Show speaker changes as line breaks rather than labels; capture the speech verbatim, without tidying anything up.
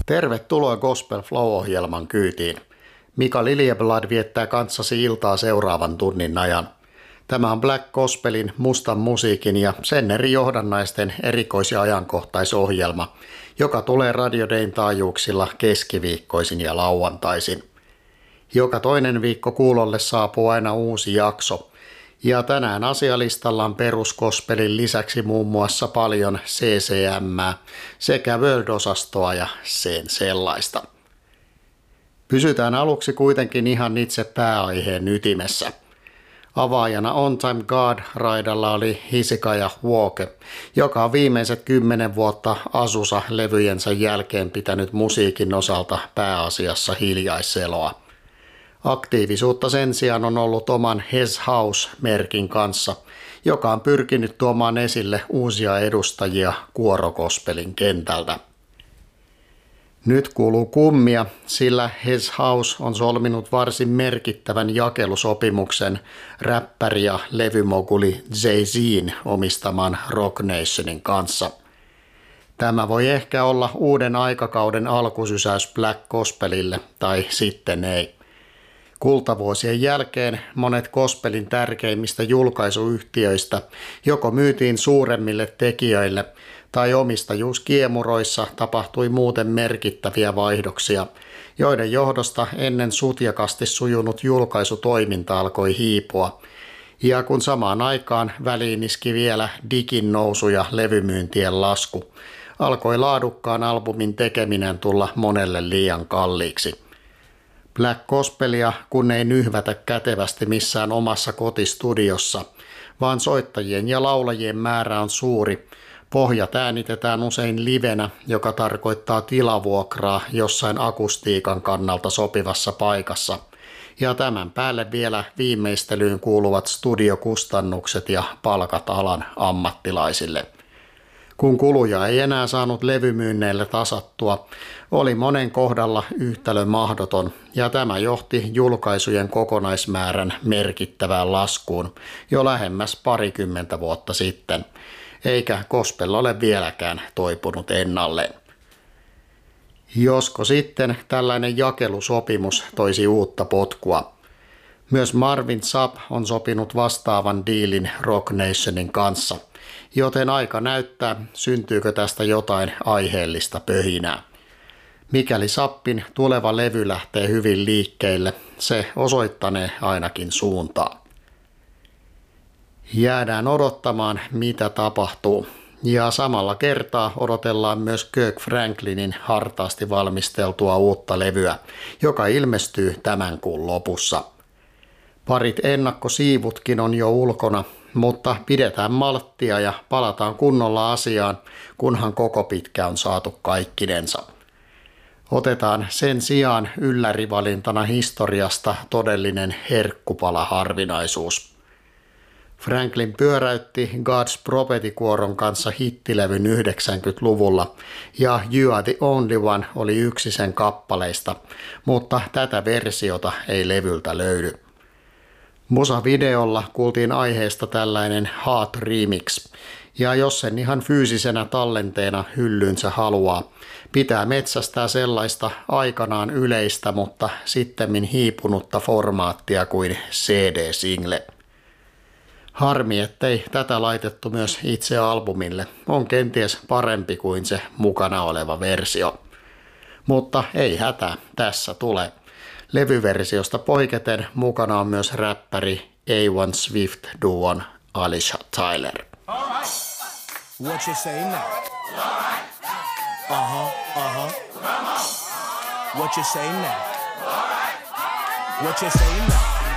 Tervetuloa Gospel Flow-ohjelman kyytiin. Mika Liljeblad viettää kanssasi iltaa seuraavan tunnin ajan. Tämä on Black Gospelin, mustan musiikin ja sen eri johdannaisten erikois- ja ajankohtaisohjelma, joka tulee Radio Dayn taajuuksilla keskiviikkoisin ja lauantaisin. Joka toinen viikko kuulolle saapuu aina uusi jakso. Ja tänään asialistalla on perusgospelin lisäksi muun muassa paljon C C M sekä World-osastoa ja sen sellaista. Pysytään aluksi kuitenkin ihan itse pääaiheen ytimessä. Avaajana On Time God-raidalla oli Hezekiah Walker, joka on viimeiset kymmenen vuotta Azusa-levyjensä jälkeen pitänyt musiikin osalta pääasiassa hiljaiseloa. Aktiivisuutta sen sijaan on ollut oman His House-merkin kanssa, joka on pyrkinyt tuomaan esille uusia edustajia kuorogospelin kentältä. Nyt kuuluu kummia, sillä His House on solminut varsin merkittävän jakelusopimuksen räppäri ja levymoguli Jay-Zin omistaman Roc Nationin kanssa. Tämä voi ehkä olla uuden aikakauden alkusysäys Black Gospelille, tai sitten ei. Kultavuosien jälkeen monet gospelin tärkeimmistä julkaisuyhtiöistä joko myytiin suuremmille tekijöille tai omistajuuskiemuroissa tapahtui muuten merkittäviä vaihdoksia, joiden johdosta ennen sutjakasti sujunut julkaisutoiminta alkoi hiipua. Ja kun samaan aikaan väliin iski vielä digin nousu ja levymyyntien lasku, alkoi laadukkaan albumin tekeminen tulla monelle liian kalliiksi. Black Gospelia kun ei nyhvätä kätevästi missään omassa kotistudiossa, vaan soittajien ja laulajien määrä on suuri. Pohjat äänitetään usein livenä, joka tarkoittaa tilavuokraa jossain akustiikan kannalta sopivassa paikassa. Ja tämän päälle vielä viimeistelyyn kuuluvat studiokustannukset ja palkat alan ammattilaisille. Kun kuluja ei enää saanut levymyynneille tasattua, oli monen kohdalla yhtälö mahdoton, ja tämä johti julkaisujen kokonaismäärän merkittävään laskuun jo lähemmäs parikymmentä vuotta sitten, eikä gospel ole vieläkään toipunut ennalleen. Josko sitten tällainen jakelusopimus toisi uutta potkua. Myös Marvin Sapp on sopinut vastaavan diilin Roc Nationin kanssa, joten aika näyttää, syntyykö tästä jotain aiheellista pöhinää. Mikäli Sappin tuleva levy lähtee hyvin liikkeelle, se osoittanee ainakin suuntaa. Jäädään odottamaan, mitä tapahtuu. Ja samalla kertaa odotellaan myös Kirk Franklinin hartaasti valmisteltua uutta levyä, joka ilmestyy tämän kuun lopussa. Parit ennakkosiivutkin on jo ulkona, mutta pidetään malttia ja palataan kunnolla asiaan, kunhan koko pitkä on saatu kaikkinensa. Otetaan sen sijaan yllärivalintana historiasta todellinen herkkupala-harvinaisuus. Franklin pyöräytti God's Prophecy-kuoron kanssa hittilevyn yhdeksänkymmentäluvulla ja You Are the Only One oli yksi sen kappaleista, mutta tätä versiota ei levyltä löydy. Musavideolla kuultiin aiheesta tällainen Hot Remix, ja jos sen ihan fyysisenä tallenteena hyllyynsä haluaa, pitää metsästää sellaista aikanaan yleistä, mutta sittemmin hiipunutta formaattia kuin C D-single. Harmi, ettei tätä laitettu myös itse albumille, on kenties parempi kuin se mukana oleva versio. Mutta ei hätää, tässä tulee. Levyversiosta poiketen mukana on myös räppäri A yksi Swift duon Alicia Tyler.
All right. What you say now? All right. Uh-huh, uh-huh. Come on. What you say now? All right. What you say now?